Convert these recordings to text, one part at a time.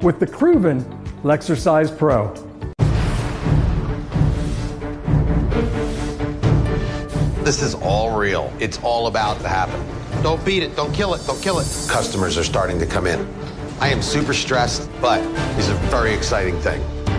with the Proven Lexercise Pro. This is all real. It's all about to happen. Don't beat it. Don't kill it. Don't kill it. Customers are starting to come in. I am super stressed, but it's a very exciting thing.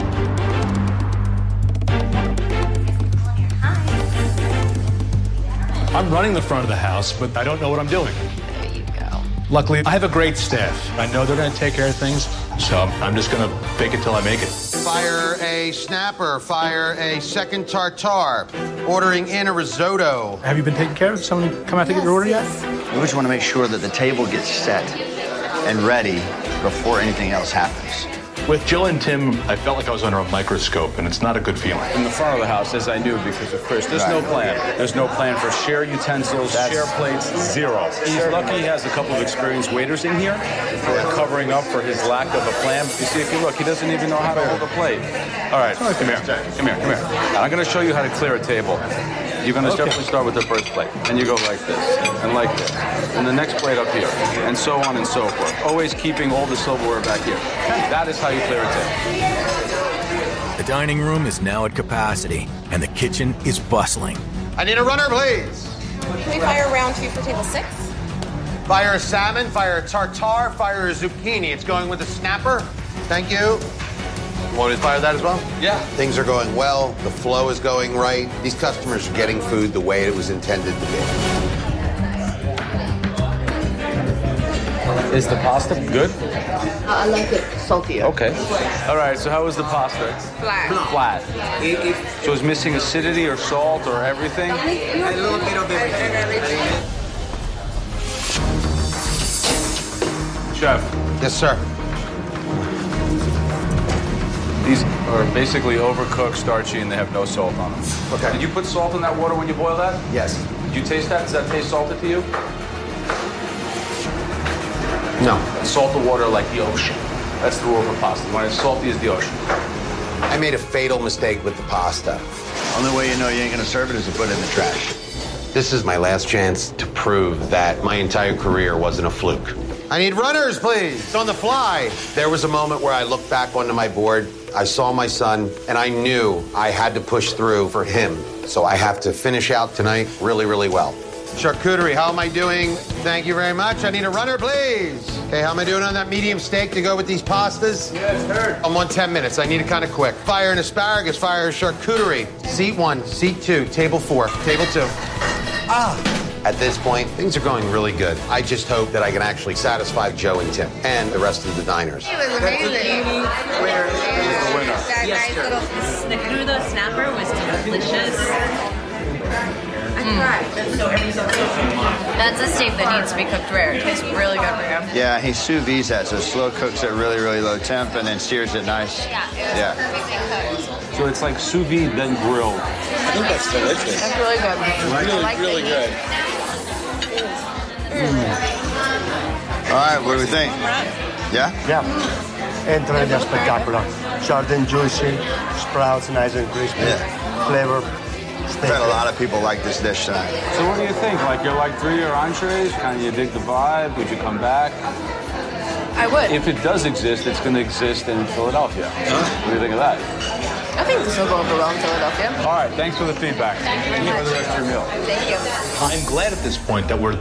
I'm running the front of the house, but I don't know what I'm doing. There you go. Luckily, I have a great staff. I know they're going to take care of things, so I'm just going to fake it till I make it. Fire a snapper. Fire a second tartare. Ordering in a risotto. Have you been taken care of? Someone come out to get your order yet? We just want to make sure that the table gets set and ready before anything else happens. With Jill and Tim, I felt like I was under a microscope, and it's not a good feeling. In the front of the house, as I knew because of Chris, there's no plan. There's no plan for share utensils, share plates, zero. He's lucky he has a couple of experienced waiters in here for covering up for his lack of a plan. You see, if you look, he doesn't even know how to hold a plate. All right, come here. Come here, come here. I'm going to show you how to clear a table. You're going to definitely start with the first plate. And you go like this, and like this. And the next plate up here, and so on and so forth. Always keeping all the silverware back here. That is how you clear a table. The dining room is now at capacity, and the kitchen is bustling. I need a runner, please. Can we fire round 2 for table 6? Fire a salmon, fire a tartare, fire a zucchini. It's going with a snapper. Thank you. Want me to fire that as well? Yeah. Things are going well. The flow is going right. These customers are getting food the way it was intended to be. Is the pasta good? I like it saltier. Okay. All right, so how was the pasta? Flat. Flat. So it's missing acidity or salt or everything? A little bit of everything. Chef, Yes, sir. these are basically overcooked, starchy, and they have no salt on them. Okay. Did you put salt in that water when you boil that? Yes. Did you taste that? Does that taste salty to you? No. Salt the water like the ocean. That's the rule for pasta. When it's salty as the ocean. I made a fatal mistake with the pasta. Only way you know you ain't gonna serve it is to put it in the trash. This is my last chance to prove that my entire career wasn't a fluke. I need runners, please. It's on the fly. There was a moment where I looked back onto my board. I saw my son, and I knew I had to push through for him. So I have to finish out tonight really, really well. Charcuterie, how am I doing? Thank you very much. I need a runner, please. Okay, how am I doing on that medium steak to go with these pastas? Yes, heard. I'm on 10 minutes. I need it kind of quick. Fire an asparagus, fire a charcuterie. Seat 1, seat 2, table 4, table 2. At this point, things are going really good. I just hope that I can actually satisfy Joe and Tim and the rest of the diners. It was amazing. Winner. That nice little... The crudo snapper was delicious. That's a steak that needs to be cooked rare. It tastes really good for you. Yeah, he sous vide that, so slow cooks at really, really low temp and then sears it nice. Yeah. Perfectly cooked. So it's like sous vide then grilled. I think that's delicious. That's really good. Really good. All right, what do we think? Yeah? Yeah. Entrada spectacular. Short and juicy, sprouts nice and crispy. Yeah. Flavor. I've had a lot of people like this dish tonight. So what do you think? Like you're like 3 your entrees? Kind of you dig the vibe? Would you come back? I would. If it does exist, it's going to exist in Philadelphia. What do you think of that? I think this will go over well in Philadelphia. All right, thanks for the feedback. Thank you very much. Enjoy the rest of your meal. Thank you. I'm glad at this point that we're